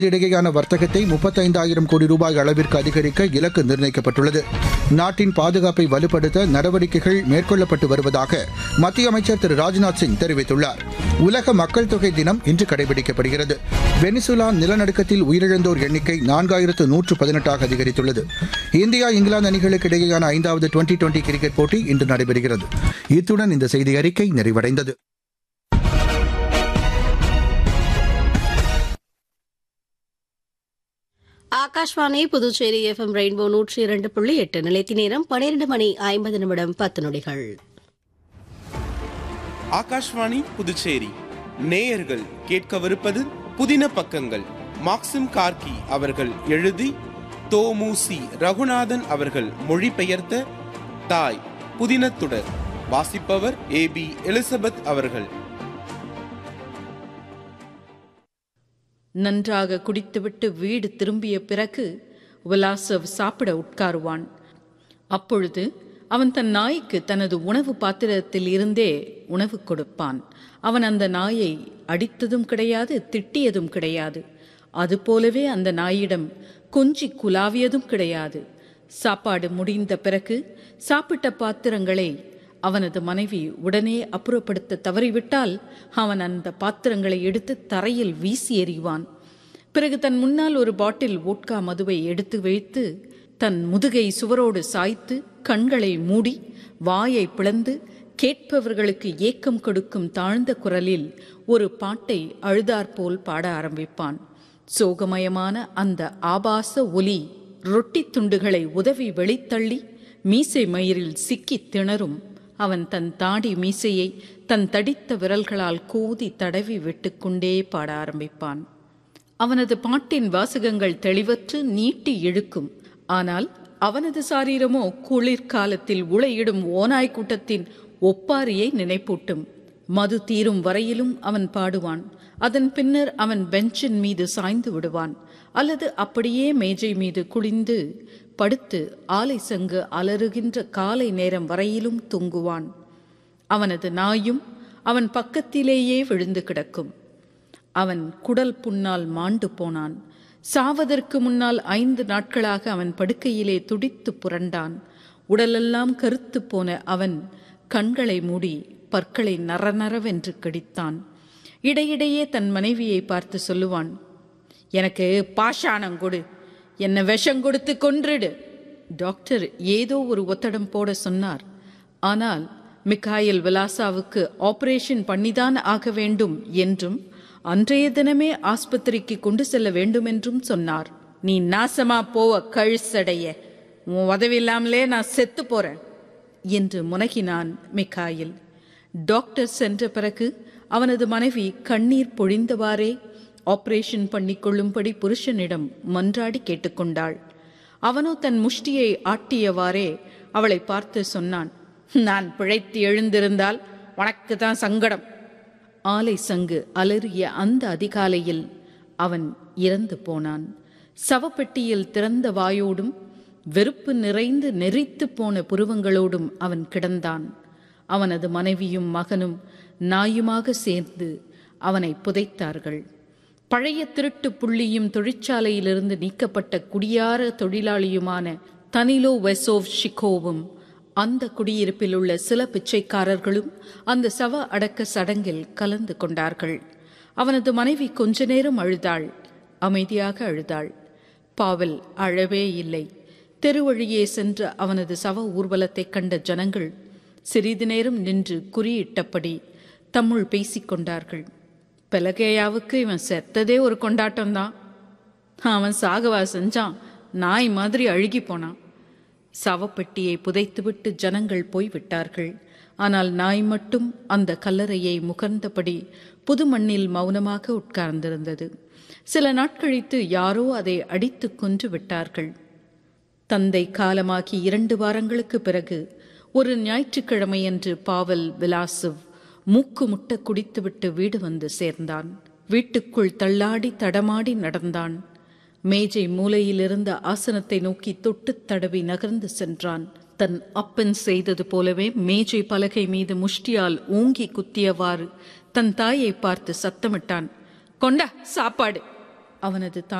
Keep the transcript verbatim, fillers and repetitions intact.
இடையேயான வர்த்தகத்தை முப்பத்தைந்தாயிரம் கோடி ரூபாய் அளவிற்கு அதிகரிக்க இலக்கு நிர்ணயிக்கப்பட்டுள்ளது. நாட்டின் பாதுகாப்பை வலுப்படுத்த நடவடிக்கைகள் மேற்கொள்ளப்பட்டு வருவதாக மத்திய அமைச்சர் திரு ராஜ்நாத் சிங் தெரிவித்துள்ளார். உலக மக்கள் தொகை தினம் இன்று கடைபிடிக்கப்படுகிறது. வெனிசுலா நிலநடுக்கத்தில் உயிரிழந்தோர் எண்ணிக்கை நான்காயிரத்து நூற்று பதினெட்டாக அதிகரித்துள்ளது. இந்தியா இங்கிலாந்து அணிகளுக்கு இடையேயான ஐந்தாவது டுவெண்டி டுவெண்டி கிரிக்கெட் போட்டி இன்று நடைபெறுகிறது. இத்துடன் இந்த செய்தி அறிக்கை நிறைவடைந்தது. ஆகாஷ்வாணி புதுச்சேரி எஃப்எம் ரெயின்போ நூற்றி இரண்டு புள்ளி எட்டு நிலைத்தி நேரம் பனிரெண்டு மணி ஐம்பது நிமிடம் பத்து நொடிகள். ஆகாஷ்வாணி புதுச்சேரி நேயர்கள் கேட்கவிருப்பது புதின பக்கங்கள். மாக்சிம் கார்கி அவர்கள் எழுதி தோமுசி ரகுநாதன் அவர்கள் மொழிபெயர்த்த தாய் புதினத்துடர். வாசிப்பவர் ஏ பி எலிசபெத் அவர்கள். நன்றாக குடித்துவிட்டு வீடு திரும்பிய பிறகு விலாசவ் சாப்பிட உட்காருவான். அப்பொழுது அவன் தன் நாய்க்கு தனது உணவு பாத்திரத்தில் இருந்தே உணவு கொடுப்பான். அவன் அந்த நாயை அடித்ததும் கிடையாது, திட்டியதும் கிடையாது. அதுபோலவே அந்த நாயிடம் கொஞ்சி குலாவியதும் கிடையாது. சாப்பாடு முடிந்த பிறகு சாப்பிட்ட பாத்திரங்களை அவனது மனைவி உடனே அப்புறப்படுத்த தவறிவிட்டால் அவன் அந்த பாத்திரங்களை எடுத்து தரையில் வீசி எறிவான். பிறகு தன் முன்னால் ஒரு பாட்டில் வோட்கா மதுவை எடுத்து வைத்து தன் முதுகை சுவரோடு சாய்த்து கண்களை மூடி வாயை பிளந்து கேட்பவர்களுக்கு ஏக்கம் கொடுக்கும் தாழ்ந்த குரலில் ஒரு பாட்டை அழுதாற்போல் பாட ஆரம்பிப்பான். சோகமயமான அந்த ஆபாச ஒலி ரொட்டி துண்டுகளை உதவி வெளித்தள்ளி மீசை மயிரில் சிக்கி திணறும். அவன் தன் தாடி மீசையை தன் தடித்த விரல்களால் கோதி தடவி விட்டுக்கொண்டே பாட ஆரம்பிப்பான். அவனது பாட்டின் வாசகங்கள் தெளிவற்று நீட்டி இழுக்கும். ஆனால் அவனது சாரீரமோ குளிர்காலத்தில் உளையிடும் ஓநாய் கூட்டத்தின் ஒப்பாரியை நினைப்பூட்டும். மது தீரும் வரையிலும் அவன் பாடுவான். அதன் பின்னர் அவன் பெஞ்சின் மீது சாய்ந்து விடுவான், அல்லது அப்படியே மேஜை மீது குளிந்து படுத்து ஆலை சங்கு அலறுகின்ற காலை நேரம் வரையிலும் தூங்குவான். அவனது நாயும் அவன் பக்கத்திலேயே விழுந்து கிடக்கும். அவன் குடல் புண்ணால் மாண்டு போனான். சாவதற்கு முன்னால் ஐந்து நாட்களாக அவன் படுக்கையிலே துடித்து புரண்டான். உடலெல்லாம் கருத்து போன அவன் கண்களை மூடி பற்களை நரநரவென்று கடித்தான். இடையிடையே தன் மனைவியை பார்த்து சொல்லுவான், எனக்கு பாஷாணம் கொடு, என்ன விஷம் கொடுத்து கொன்றிடு. டாக்டர் ஏதோ ஒரு ஒத்தடம் போட சொன்னார். ஆனால் மிகாயில் விலாசாவுக்கு ஆபரேஷன் பண்ணிதான் ஆக வேண்டும் என்றும் அன்றைய தினமே ஆஸ்பத்திரிக்கு கொண்டு செல்ல வேண்டும் என்றும் சொன்னார். நீ நாசமா போவ கழுசடைய, உன் உதவி இல்லாமலே நான் செத்து போறேன் என்று முனகினான் மிகாயில். டாக்டர் சென்ற பிறகு அவனது மனைவி கண்ணீர் பொழிந்தவாறே ஆபரேஷன் பண்ணிக்கொள்ளும்படி புருஷனிடம் மன்றாடி கேட்டுக்கொண்டாள். அவனோ தன் முஷ்டியை ஆட்டியவாறே அவளை பார்த்து சொன்னான், நான் பிழைத்து எழுந்திருந்தால் உனக்கு தான் சங்கடம். ஆலை சங்கு அலறிய அந்த அதிகாலையில் அவன் இறந்து போனான். சவப்பெட்டியில் திறந்த வாயோடும் வெறுப்பு நிறைந்து நெறித்து போன புருவங்களோடும் அவன் கிடந்தான். அவனது மனைவியும் மகனும் நாயுமாக சேர்ந்து அவனை புதைத்தார்கள். பழைய திருட்டு புள்ளியும் தொழிற்சாலையிலிருந்து நீக்கப்பட்ட குடியார தொழிலாளியுமான தனிலோ வெசோவ் ஷிகோவும் அந்த குடியிருப்பில் உள்ள சில பிச்சைக்காரர்களும் அந்த சவ அடக்க சடங்கில் கலந்து கொண்டார்கள். அவனது மனைவி கொஞ்ச நேரம் அழுதாள், அமைதியாக அழுதாள். பாவல் அழவே இல்லை. தெருவழியே சென்ற அவனது சவ ஊர்வலத்தை கண்ட ஜனங்கள் சிறிது நேரம் நின்று குறியிட்டபடி தம்முள் பேசிக்கொண்டார்கள். பெலகேயாவுக்கு இவன் செத்ததே ஒரு கொண்டாட்டம்தான். அவன் சாகவா செஞ்சான், நாய் மாதிரி அழுகி போனான். சவப்பெட்டியை புதைத்துவிட்டு ஜனங்கள் போய்விட்டார்கள். ஆனால் நாய் மட்டும் அந்த கல்லறையை முகர்ந்தபடி புது மண்ணில் மௌனமாக உட்கார்ந்திருந்தது. சில நாட்கழித்து யாரோ அதை அடித்து கொன்று விட்டார்கள். தந்தை காலமாகி இரண்டு வாரங்களுக்கு பிறகு ஒரு ஞாயிற்றுக்கிழமையன்று பாவல் விலாசவ் மூக்கு முட்ட குடித்துவிட்டு வீடு வந்து சேர்ந்தான். வீட்டுக்குள் தள்ளாடி தடமாடி நடந்தான். மேஜை மூலையிலிருந்த ஆசனத்தை நோக்கி தொட்டு தடவி நகர்ந்து சென்றான். தன் அப்பன் செய்தது போலவே மேஜை பலகை மீது முஷ்டியால் ஓங்கி குத்தியவாறு தன் தாயை பார்த்து சத்தமிட்டான், கொண்டா சாப்பாடு. அவனது